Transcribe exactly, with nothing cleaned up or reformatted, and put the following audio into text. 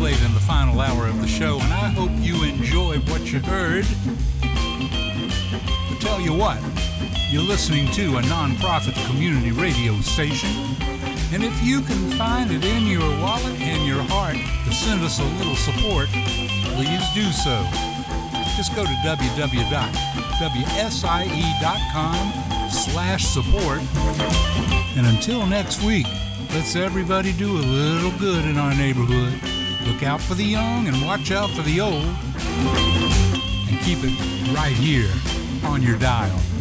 played in the final hour of the show, and I hope you enjoyed what you heard. But tell you what, you're listening to a non-profit community radio station, and if you can find it in your wallet and your heart to send us a little support, please do so. Just go to w w w dot w s i e dot com slash support. And until next week, let's everybody do a little good in our neighborhood. Look out for the young and watch out for the old. And keep it right here on your dial.